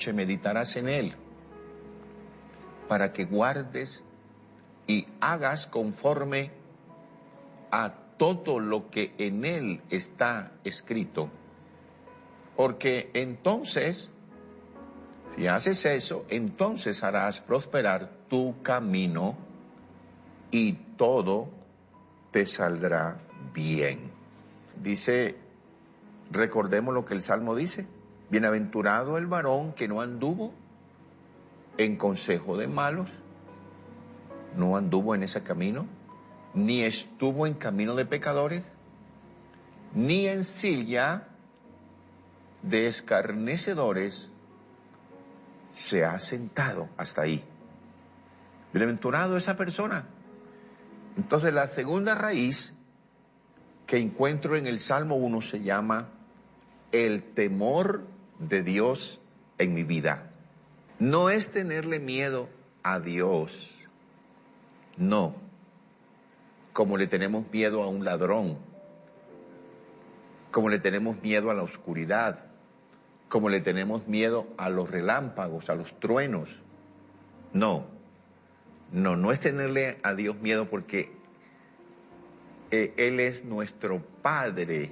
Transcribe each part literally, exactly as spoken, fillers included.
noche meditarás en él, para que guardes y hagas conforme a todo lo que en él está escrito. Porque entonces, si haces eso, entonces harás prosperar tu camino y todo te saldrá bien. Dice, recordemos lo que el Salmo dice: bienaventurado el varón que no anduvo en consejo de malos, no anduvo en ese camino, ni estuvo en camino de pecadores, ni en silla de escarnecedores se ha sentado. Hasta ahí. Bienaventurado esa persona. Entonces la segunda raíz que encuentro en el Salmo uno se llama el temor de Dios en mi vida. No es tenerle miedo a Dios, no, como le tenemos miedo a un ladrón, como le tenemos miedo a la oscuridad, como le tenemos miedo a los relámpagos, a los truenos. No, no, no es tenerle a Dios miedo, porque eh, Él es nuestro Padre.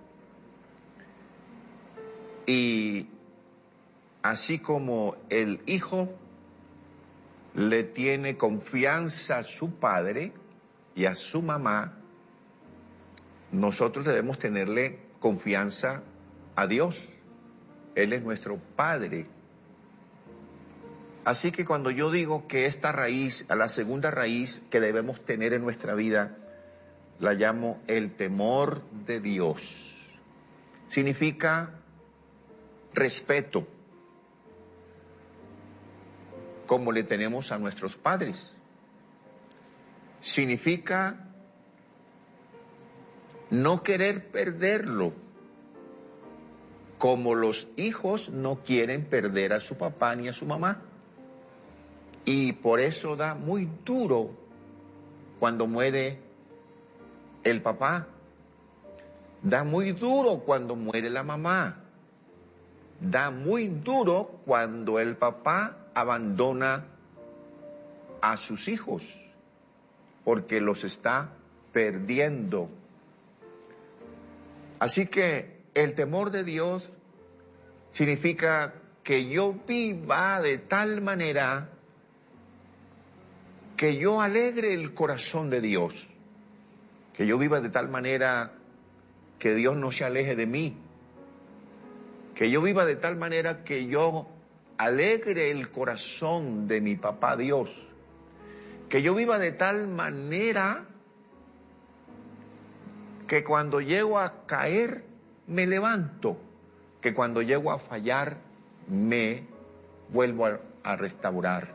Y así como el hijo le tiene confianza a su padre y a su mamá, nosotros debemos tenerle confianza a Dios. Él es nuestro Padre. Así que cuando yo digo que esta raíz, a la segunda raíz que debemos tener en nuestra vida, la llamo el temor de Dios. Significa respeto, como le tenemos a nuestros padres. Significa no querer perderlo, como los hijos no quieren perder a su papá ni a su mamá. Y por eso da muy duro cuando muere el papá. Da muy duro cuando muere la mamá. Da muy duro cuando el papá abandona a sus hijos, porque los está perdiendo. Así que el temor de Dios significa que yo viva de tal manera que yo alegre el corazón de Dios, que yo viva de tal manera que Dios no se aleje de mí, que yo viva de tal manera que yo alegre el corazón de mi papá Dios, que yo viva de tal manera que cuando llego a caer me levanto, que cuando llego a fallar me vuelvo a, a restaurar.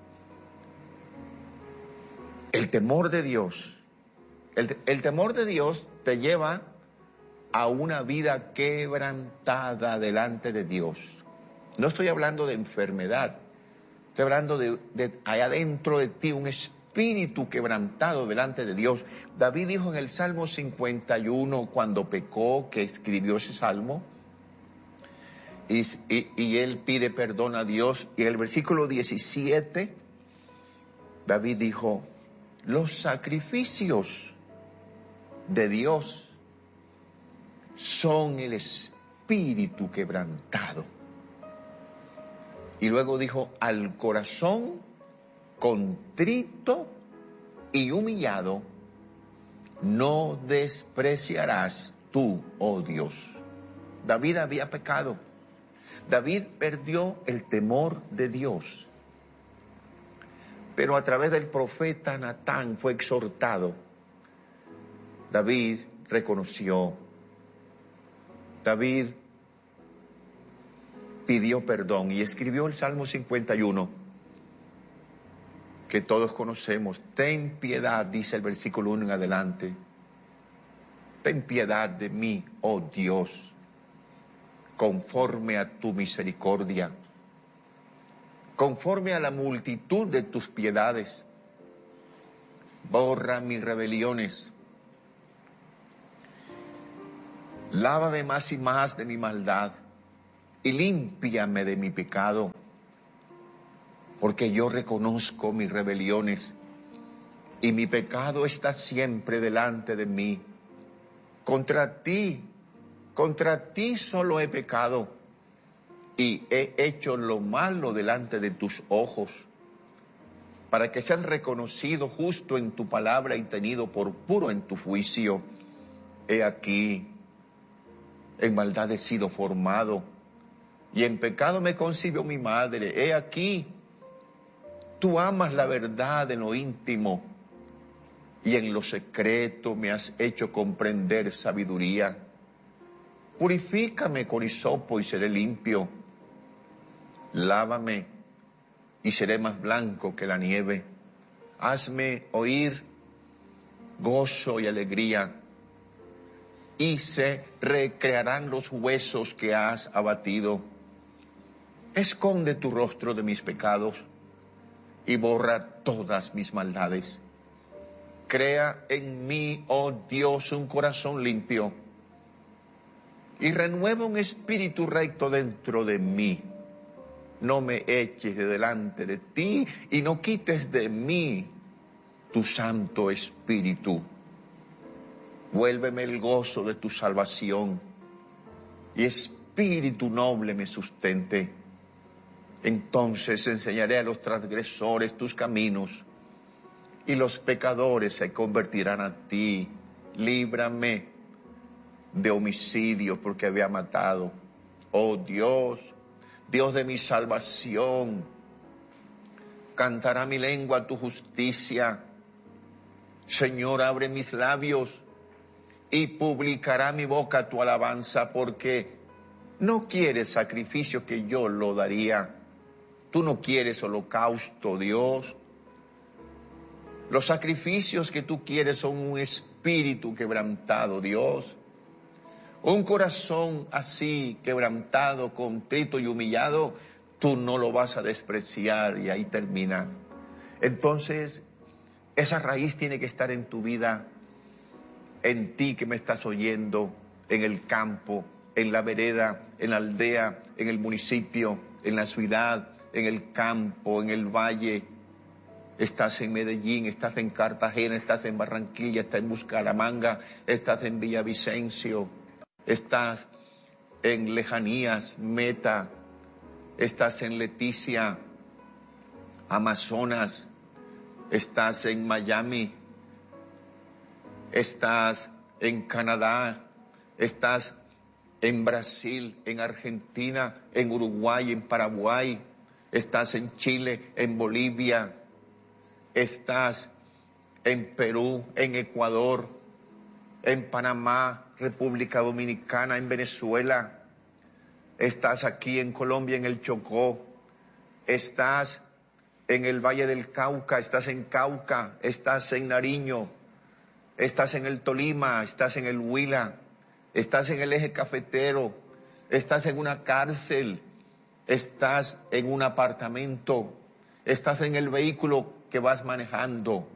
El temor de Dios, el, el temor de Dios te lleva a una vida quebrantada delante de Dios. No estoy hablando de enfermedad, estoy hablando de, de allá dentro de ti un espíritu quebrantado delante de Dios. David dijo en el Salmo cincuenta y uno, cuando pecó, que escribió ese salmo, y, y, y él pide perdón a Dios, y en el versículo diecisiete, David dijo, los sacrificios de Dios son el espíritu quebrantado. Y luego dijo, al corazón contrito y humillado, no despreciarás tú, oh Dios. David había pecado. David perdió el temor de Dios. Pero a través del profeta Natán fue exhortado. David reconoció. David pidió perdón y escribió el Salmo cincuenta y uno, que todos conocemos. Ten piedad, dice el versículo uno en adelante. Ten piedad de mí, oh Dios, conforme a tu misericordia, conforme a la multitud de tus piedades. Borra mis rebeliones. Lávame más y más de mi maldad. y límpiame de mi pecado, porque yo reconozco mis rebeliones y mi pecado está siempre delante de mí. Contra ti, contra ti solo he pecado y he hecho lo malo delante de tus ojos, para que seas reconocido justo en tu palabra y tenido por puro en tu juicio. He aquí, en maldad he sido formado, y en pecado me concibió mi madre. He aquí, tú amas la verdad en lo íntimo, y en lo secreto me has hecho comprender sabiduría. Purifícame con hisopo y seré limpio. Lávame y seré más blanco que la nieve. Hazme oír gozo y alegría, y se recrearán los huesos que has abatido. Esconde tu rostro de mis pecados y borra todas mis maldades. Crea en mí, oh Dios, un corazón limpio, y renueva un espíritu recto dentro de mí. No me eches de delante de ti y no quites de mí tu Santo Espíritu. Vuélveme el gozo de tu salvación y espíritu noble me sustente. Entonces enseñaré a los transgresores tus caminos y los pecadores se convertirán a ti. Líbrame de homicidio porque había matado. Oh Dios, Dios de mi salvación, cantará mi lengua tu justicia. Señor, abre mis labios y publicará mi boca tu alabanza, porque no quieres sacrificio que yo lo daría. Tú no quieres holocausto, Dios. Los sacrificios que tú quieres son un espíritu quebrantado, Dios. Un corazón así, quebrantado, contrito y humillado, tú no lo vas a despreciar. Y ahí termina. Entonces, esa raíz tiene que estar en tu vida, en ti que me estás oyendo, en el campo, en la vereda, en la aldea, en el municipio, en la ciudad, en el campo, en el valle. Estás en Medellín, estás en Cartagena, estás en Barranquilla, estás en Bucaramanga, estás en Villavicencio, estás en Lejanías, Meta, estás en Leticia, Amazonas, estás en Miami, estás en Canadá, estás en Brasil, en Argentina, en Uruguay, en Paraguay, estás en Chile, en Bolivia, estás en Perú, en Ecuador, en Panamá, República Dominicana, en Venezuela, estás aquí en Colombia, en el Chocó, estás en el Valle del Cauca, estás en Cauca, estás en Nariño, estás en el Tolima, estás en el Huila, estás en el eje cafetero, estás en una cárcel, estás en un apartamento, estás en el vehículo que vas manejando.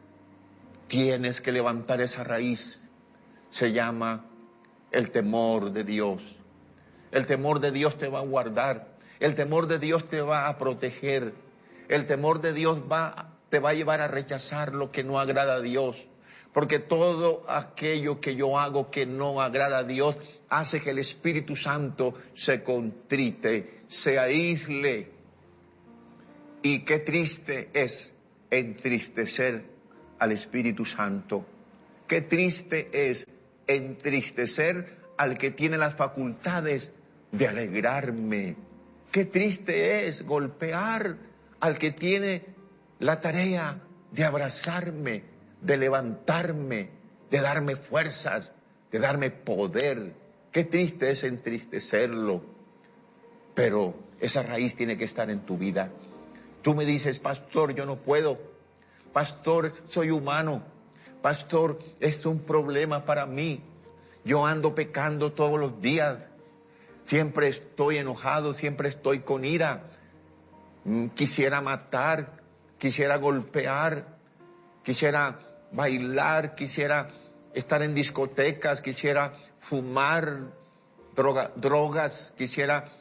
Tienes que levantar esa raíz. Se llama el temor de Dios. El temor de Dios te va a guardar. El temor de Dios te va a proteger. El temor de Dios va, te va a llevar a rechazar lo que no agrada a Dios. Porque todo aquello que yo hago que no agrada a Dios hace que el Espíritu Santo se contrite, se aísle. Y qué triste es entristecer al Espíritu Santo. Qué triste es entristecer al que tiene las facultades de alegrarme. Qué triste es golpear al que tiene la tarea de abrazarme, de levantarme, de darme fuerzas, de darme poder. Qué triste es entristecerlo. Pero esa raíz tiene que estar en tu vida. Tú me dices, pastor, yo no puedo. Pastor, soy humano. Pastor, esto es un problema para mí. Yo ando pecando todos los días. Siempre estoy enojado, siempre estoy con ira. Quisiera matar, quisiera golpear, quisiera bailar, quisiera estar en discotecas, quisiera fumar droga, drogas, quisiera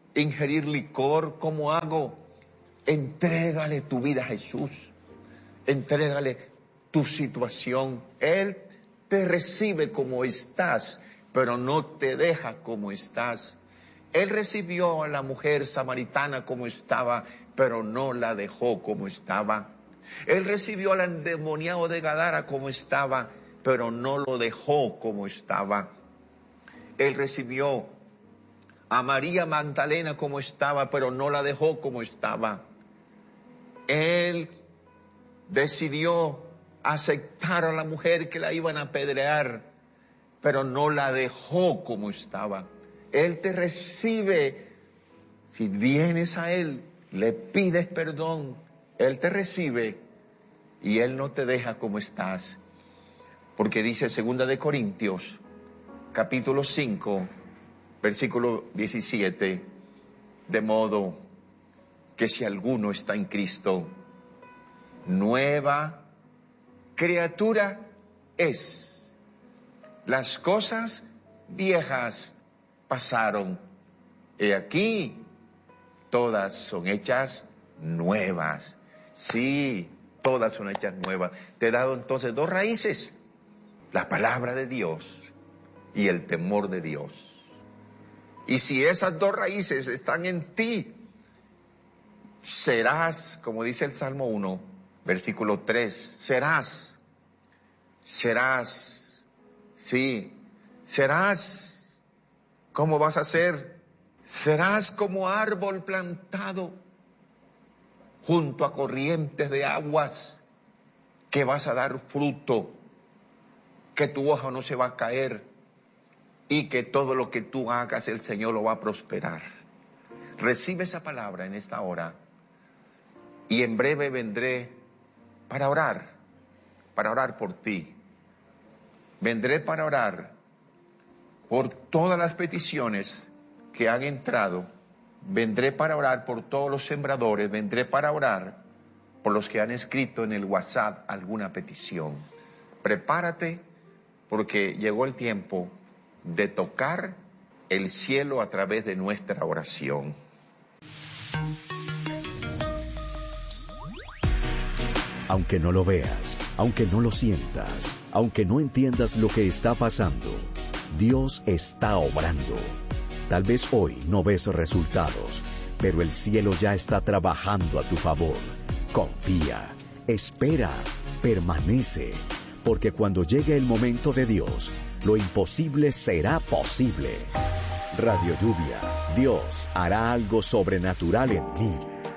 ingerir licor, ¿cómo hago? Entrégale tu vida a Jesús. Entrégale tu situación. Él te recibe como estás, pero no te deja como estás. Él recibió a la mujer samaritana como estaba, pero no la dejó como estaba. Él recibió al endemoniado de Gadara como estaba, pero no lo dejó como estaba. Él recibió a María Magdalena como estaba, pero no la dejó como estaba. Él decidió aceptar a la mujer que la iban a apedrear, pero no la dejó como estaba. Él te recibe. Si vienes a Él, le pides perdón, Él te recibe y Él no te deja como estás. Porque dice Segunda de Corintios, capítulo cinco, versículo diecisiete, de modo que si alguno está en Cristo, nueva criatura es. Las cosas viejas pasaron, y aquí todas son hechas nuevas. Sí, todas son hechas nuevas. Te he dado entonces dos raíces: la palabra de Dios y el temor de Dios. Y si esas dos raíces están en ti, serás, como dice el Salmo uno, versículo tres, serás, serás, sí, serás. ¿Cómo vas a ser? Serás como árbol plantado junto a corrientes de aguas, que vas a dar fruto, que tu hoja no se va a caer y que todo lo que tú hagas el Señor lo va a prosperar. Recibe esa palabra en esta hora y en breve vendré para orar, para orar por ti. Vendré para orar por todas las peticiones que han entrado. Vendré para orar por todos los sembradores. Vendré para orar por los que han escrito en el WhatsApp alguna petición. Prepárate, porque llegó el tiempo de tocar el cielo a través de nuestra oración. Aunque no lo veas, aunque no lo sientas, aunque no entiendas lo que está pasando, Dios está obrando. Tal vez hoy no ves resultados, pero el cielo ya está trabajando a tu favor. Confía, espera, permanece, porque cuando llegue el momento de Dios, lo imposible será posible. Radio Lluvia, Dios hará algo sobrenatural en ti.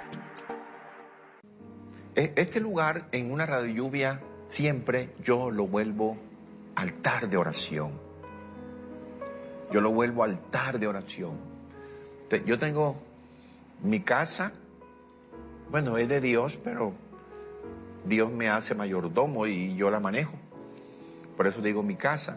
Este lugar, en una Radio Lluvia, siempre yo lo vuelvo altar de oración. Yo lo vuelvo altar de oración. Yo tengo mi casa, bueno, es de Dios, pero Dios me hace mayordomo y yo la manejo. Por eso digo mi casa.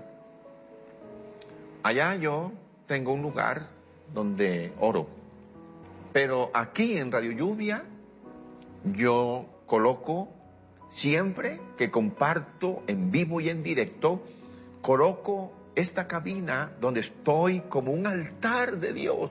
Allá yo tengo un lugar donde oro. Pero aquí en Radio Lluvia, yo coloco, siempre que comparto en vivo y en directo, coloco esta cabina donde estoy como un altar de Dios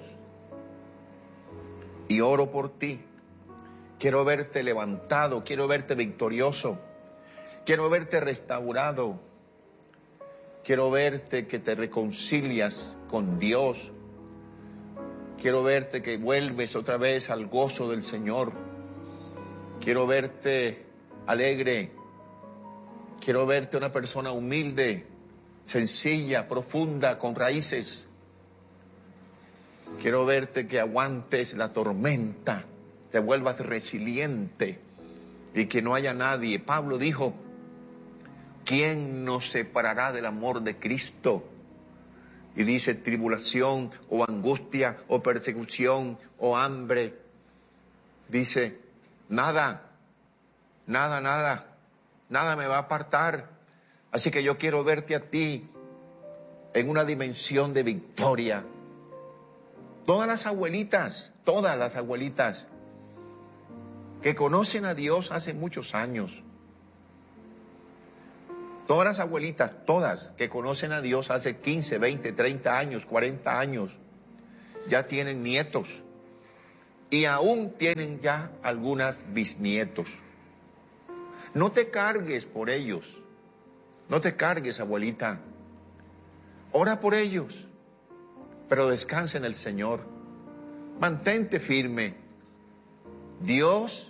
y oro por ti. Quiero verte levantado, quiero verte victorioso, quiero verte restaurado, quiero verte que te reconcilias con Dios, quiero verte que vuelves otra vez al gozo del Señor, quiero verte alegre, quiero verte una persona humilde, sencilla, profunda, con raíces. Quiero verte que aguantes la tormenta, te vuelvas resiliente y que no haya nadie. Pablo dijo, ¿quién nos separará del amor de Cristo? Y dice, tribulación o angustia o persecución o hambre. Dice, nada, nada, nada, nada me va a apartar. Así que yo quiero verte a ti en una dimensión de victoria. Todas las abuelitas, todas las abuelitas que conocen a Dios hace muchos años, todas las abuelitas, todas que conocen a Dios hace quince, veinte, treinta años, cuarenta años, ya tienen nietos, y aún tienen ya algunas bisnietos. No te cargues por ellos, no te cargues, abuelita. Ora por ellos, pero descansa en el Señor. Mantente firme. Dios,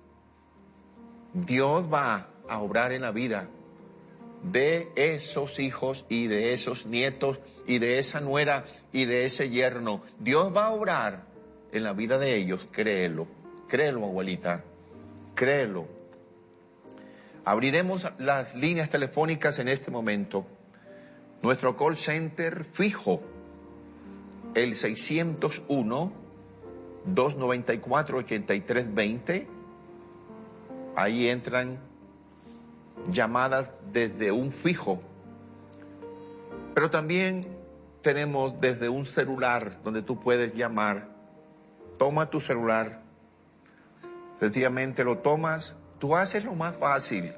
Dios va a obrar en la vida de esos hijos y de esos nietos y de esa nuera y de ese yerno. Dios va a obrar en la vida de ellos, créelo, créelo, abuelita, créelo. Abriremos las líneas telefónicas en este momento. Nuestro call center fijo, el seiscientos uno, doscientos noventa y cuatro, ochenta y tres veinte. Ahí entran llamadas desde un fijo, pero también tenemos desde un celular donde tú puedes llamar. Toma tu celular, sencillamente lo tomas, tú haces lo más fácil.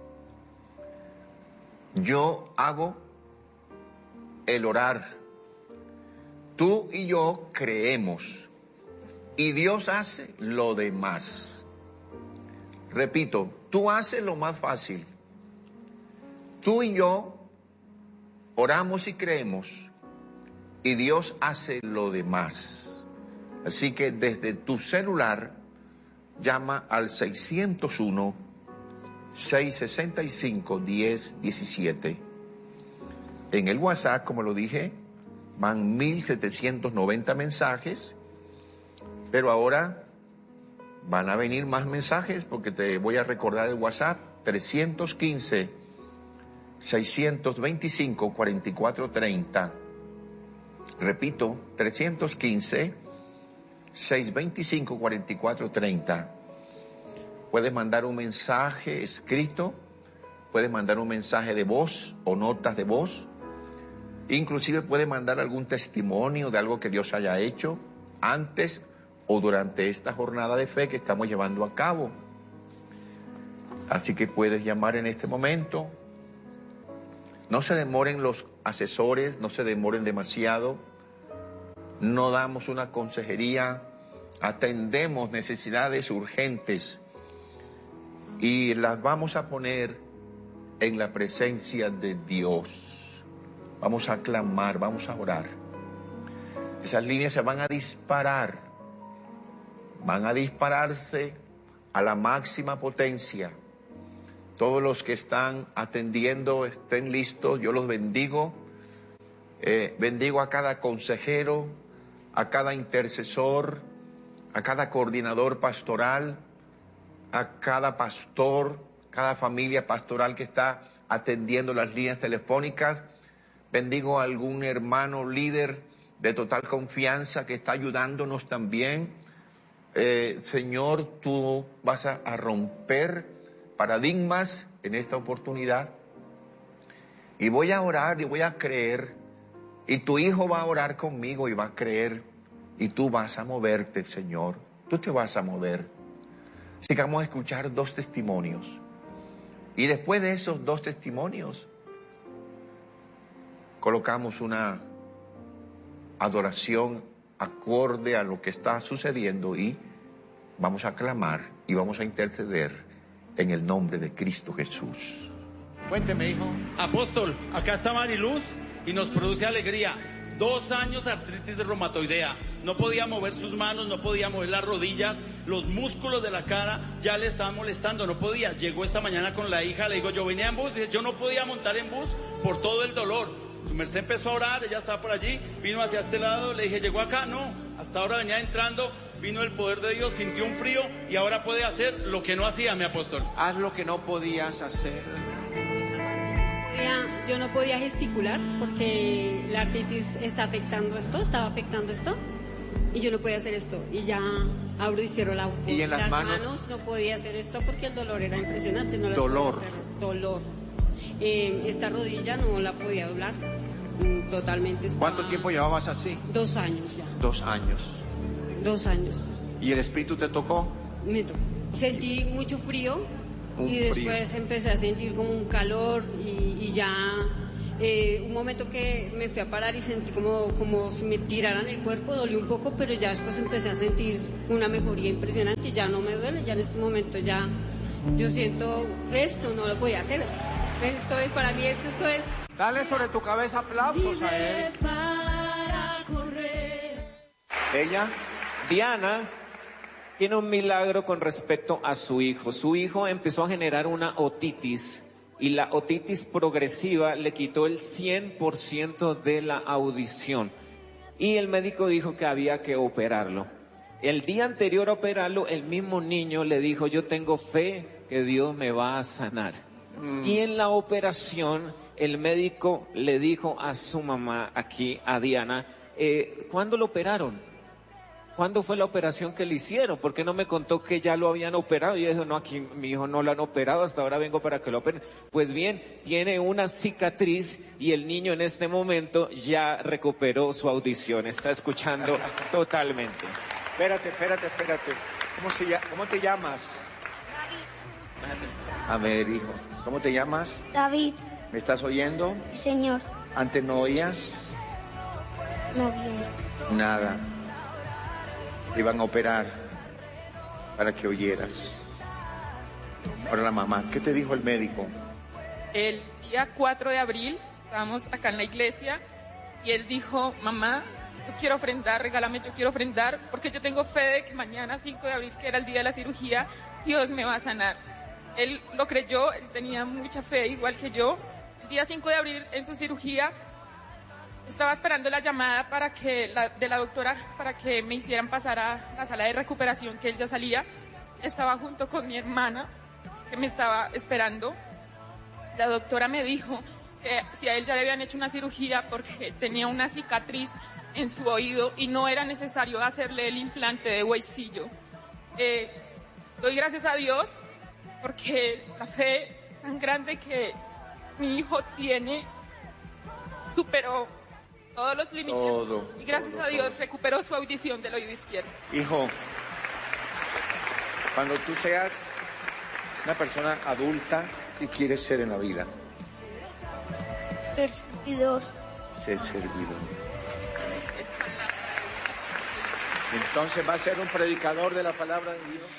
Yo hago el orar, tú y yo creemos y Dios hace lo demás. Repito, tú haces lo más fácil. Tú y yo oramos y creemos y Dios hace lo demás. Así que desde tu celular llama al seiscientos uno, seiscientos sesenta y cinco, diez diecisiete. En el WhatsApp, como lo dije, van mil setecientos noventa mensajes, pero ahora van a venir más mensajes porque te voy a recordar el WhatsApp, trescientos quince, seiscientos veinticinco, cuarenta y cuatro treinta. Repito, trescientos quince, seiscientos veinticinco, cuarenta y cuatro treinta. Puedes mandar un mensaje escrito, puedes mandar un mensaje de voz o notas de voz, inclusive puedes mandar algún testimonio de algo que Dios haya hecho antes o durante esta jornada de fe que estamos llevando a cabo. Así que puedes llamar en este momento. No se demoren los asesores, no se demoren demasiado. No damos una consejería, atendemos necesidades urgentes y las vamos a poner en la presencia de Dios. Vamos a clamar, vamos a orar. Esas líneas se van a disparar, van a dispararse a la máxima potencia. Todos los que están atendiendo estén listos, yo los bendigo. Eh, bendigo a cada consejero, a cada intercesor, a cada coordinador pastoral, a cada pastor, cada familia pastoral que está atendiendo las líneas telefónicas. Bendigo a algún hermano líder de total confianza que está ayudándonos también. Eh, Señor, tú vas a, a romper paradigmas en esta oportunidad. Y voy a orar y voy a creer. Y tu hijo va a orar conmigo y va a creer. Y tú vas a moverte, Señor. Tú te vas a mover. Así que vamos a escuchar dos testimonios. Y después de esos dos testimonios, colocamos una adoración acorde a lo que está sucediendo y vamos a clamar y vamos a interceder en el nombre de Cristo Jesús. Cuénteme, hijo. Apóstol, acá está Mariluz y nos produce alegría. Dos años de artritis reumatoidea. No podía mover sus manos, no podía mover las rodillas, los músculos de la cara ya le estaban molestando, no podía. Llegó esta mañana con la hija, le digo, yo venía en bus, dice, yo no podía montar en bus por todo el dolor. Su merced empezó a orar, ella estaba por allí, vino hacia este lado, le dije, ¿llegó acá? No, hasta ahora venía entrando, vino el poder de Dios, sintió un frío y ahora puede hacer lo que no hacía, mi apóstol. Haz lo que no podías hacer. Yo no podía gesticular porque la artritis está afectando esto, estaba afectando esto y yo no podía hacer esto y ya abro y cierro la boca. Y en las, las manos? manos no podía hacer esto porque el dolor era impresionante. No dolor. Hacer, dolor. Eh, esta rodilla no la podía doblar mm, totalmente. Estaba... ¿Cuánto tiempo llevabas así? Dos años ya. Dos años. Dos años. ¿Y el espíritu te tocó? Me tocó. Sentí mucho frío. Un y después frío. empecé a sentir como un calor y, y ya Eh, un momento que me fui a parar y sentí como, como si me tiraran el cuerpo, dolió un poco, pero ya después empecé a sentir una mejoría impresionante y ya no me duele, ya en este momento ya yo siento esto, no lo voy a hacer. Esto es, para mí esto, esto es... Dale sobre tu cabeza aplausos a él. Ella, Diana tiene un milagro con respecto a su hijo. Su hijo empezó a generar una otitis y la otitis progresiva le quitó el cien por ciento de la audición. Y el médico dijo que había que operarlo. El día anterior a operarlo, el mismo niño le dijo, yo tengo fe que Dios me va a sanar. Mm. Y en la operación, el médico le dijo a su mamá, aquí, a Diana, eh, ¿cuándo lo operaron? ¿Cuándo fue la operación que le hicieron? ¿Por qué no me contó que ya lo habían operado? Y yo dije, no, aquí mi hijo no lo han operado, hasta ahora vengo para que lo operen. Pues bien, tiene una cicatriz y el niño en este momento ya recuperó su audición, está escuchando totalmente. Espérate, espérate, espérate. ¿Cómo, se llama? ¿Cómo te llamas? David. A ver, hijo, ¿cómo te llamas? David. ¿Me estás oyendo? Señor. ¿Antes no oías? No bien. Nada. Te iban a operar para que oyeras. Ahora la mamá, ¿qué te dijo el médico? El día cuatro de abril, estábamos acá en la iglesia, y él dijo, mamá, yo quiero ofrendar, regálame, yo quiero ofrendar, porque yo tengo fe de que mañana, cinco de abril, que era el día de la cirugía, Dios me va a sanar. Él lo creyó, él tenía mucha fe, igual que yo. El día cinco de abril, en su cirugía, estaba esperando la llamada para que la, de la doctora para que me hicieran pasar a la sala de recuperación, que él ya salía. Estaba junto con mi hermana, que me estaba esperando. La doctora me dijo que si a él ya le habían hecho una cirugía porque tenía una cicatriz en su oído y no era necesario hacerle el implante de huesillo. Eh, doy gracias a Dios porque la fe tan grande que mi hijo tiene superó todos los límites, todo, y gracias todo, a Dios todo. recuperó su audición del oído izquierdo. Hijo, cuando tú seas una persona adulta, ¿qué quieres ser en la vida? Ser servidor. Ser servidor. Entonces va a ser un predicador de la palabra de Dios.